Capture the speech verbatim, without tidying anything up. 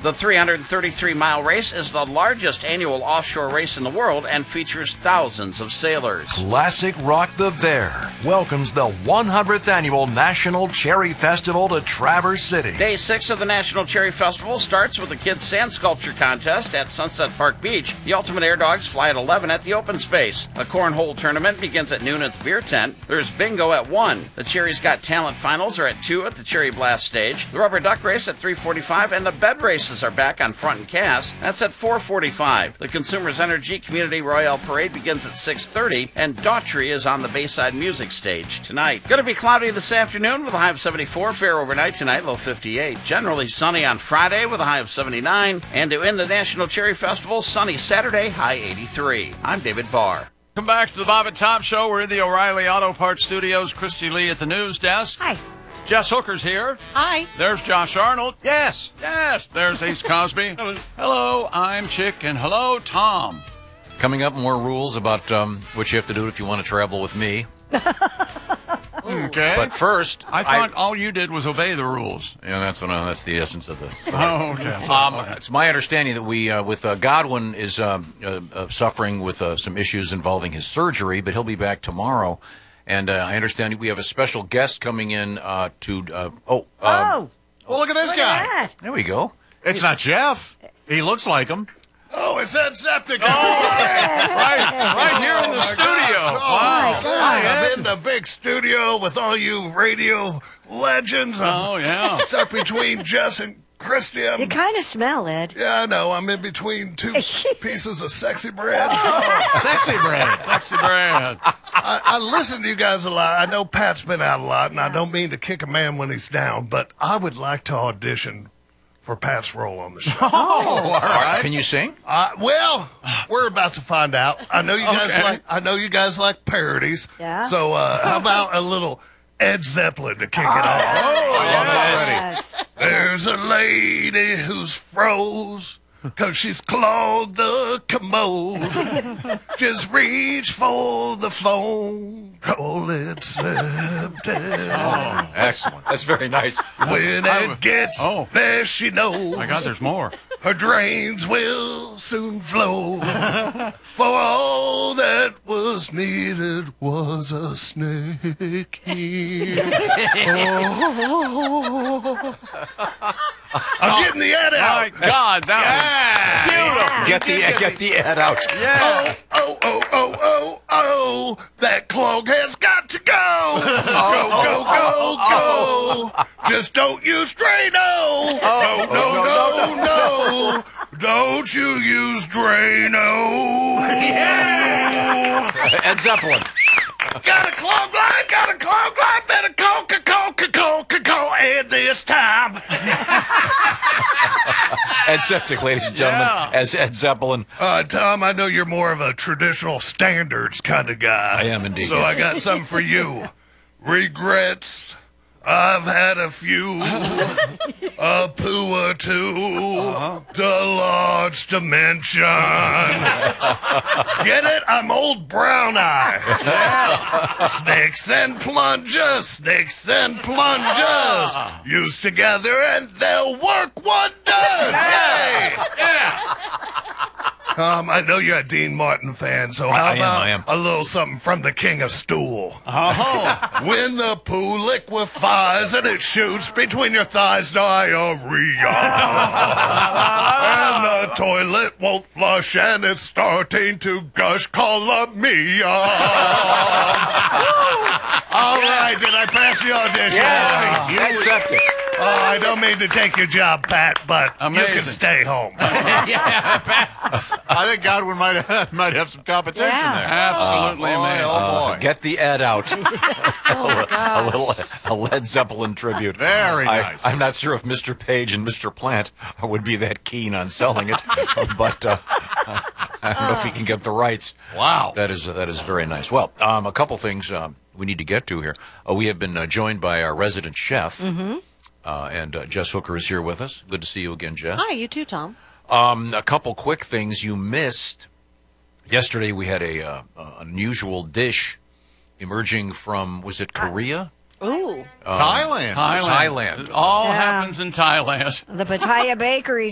The three hundred thirty-three mile race is the largest annual offshore race in the world and features thousands of sailors. Classic Rock the Bear welcomes the one hundredth Annual National Cherry Festival to Traverse City. Day six of the National Cherry Festival starts with a kids' sand sculpture contest at Sunset Park Beach. The Ultimate Air Dogs fly at eleven at the open space. A cornhole tournament begins at noon at the beer tent. There's bingo at one. The Cherry's Got Talent finals are at two at the Cherry Blast stage. The rubber duck race at three forty-five, and the bed races are back on Front and Cass. That's at four forty-five. The Consumers Energy Community Royale Parade begins at six thirty, and Daughtry is on the Bayside Music Stage tonight. Going to be cloudy this afternoon with a high of seventy-four. Fair overnight tonight, low fifty-eight. Generally sunny on Friday with a high of seventy-nine. And to end the National Cherry Festival, sunny Saturday, high eighty-three. I'm David Barr. Welcome back to the Bob and Tom Show. We're in the O'Reilly Auto Parts Studios. Christy Lee at the news desk. Hi. Jess Hooker's here. Hi. There's Josh Arnold. Yes. Yes. There's Ace Cosby. Hello, I'm Chick, and hello, Tom. Coming up, more rules about um, what you have to do if you want to travel with me. Okay. But first, I thought I, all you did was obey the rules. Yeah, that's what uh, that's the essence of the. Oh, okay. Um, it's my understanding that we, uh, with uh, Godwin, is uh, uh, uh, suffering with uh, some issues involving his surgery, but he'll be back tomorrow. And uh, I understand we have a special guest coming in uh, to. Uh, oh. Um, Oh. Well, look at this Look guy. at that. There we go. It's not Jeff. He looks like him. Oh, it's Ed Septic. Oh, right, right here in the my studio. gosh. Oh, Wow. my God. I'm in the big studio with all you radio legends. I'm Oh, yeah. stuck between Jess and Christy. I'm- You kind of smell, Ed. yeah, I know. I'm in between two pieces of sexy bread. Sexy bread. Sexy Brad. I, I listen to you guys a lot. I know Pat's been out a lot, and I don't mean to kick a man when he's down, but I would like to audition for Pat's role on the show. Oh, all right. Can you sing? Uh, well, we're about to find out. I know you guys Okay. like. I know you guys like parodies. Yeah. So uh, how about a little Ed Zeppelin to kick it off? Oh, yes. Yes. There's a lady who's froze 'cause she's clogged the commode. Just reach for the phone, call it septic. Excellent. That's very nice. When I- it gets oh. there, she knows. My God, there's more. Her drains will soon flow. For all that was needed was a snake here. Oh. I'm getting the ad My out. God, that was beautiful. Get the get the ad out. Yeah. Oh, oh, oh, oh, oh, that clog has got to go. Go, go, go, go. Just don't use Drano. No, no, no, no. Don't you use Drano. Ed Zeppelin. Got a clog line, got a clog line, better call, call, call, call, call, Ed this time. Ed Septic, ladies and gentlemen, Yeah. as Ed Zeppelin. Uh, Tom, I know you're more of a traditional standards kind of guy. I am indeed, So yes. I got something for you. Regrets. I've had a few, a poo or two, to large dimension. Get it? I'm old brown eye. Snakes and plungers, snakes and plungers, used together and they'll work wonders. Yay! Yeah. Um, I know you're a Dean Martin fan, so how I am, about I am. a little something from the King of Stool? Oh. When the poo liquefies and it shoots between your thighs, diarrhea. And the toilet won't flush and it's starting to gush, calamia. All right, did I pass the audition? Ed Septic. Oh, I don't mean to take your job, Pat, but you Amazing. can stay home. I think Godwin might have, might have some competition Yeah. there. Absolutely Oh, boy, amazing. oh, boy. Get the ad out. Oh, a little a Led Zeppelin tribute. Very I, nice. I'm not sure if Mister Page and Mister Plant would be that keen on selling it, but uh, I don't know if he can get the rights. Wow. That is that is very nice. Well, um, a couple things um, we need to get to here. Uh, we have been uh, joined by our resident chef, mm-hmm. uh, and uh, Jess Hooker is here with us. Good to see you again, Jess. Hi, you too, Tom. Um, a couple quick things you missed. Yesterday we had a uh, uh, unusual dish emerging from, was it Korea? Ooh. Thailand. Thailand. Thailand. It all Yeah. happens in Thailand. The Pattaya Bakery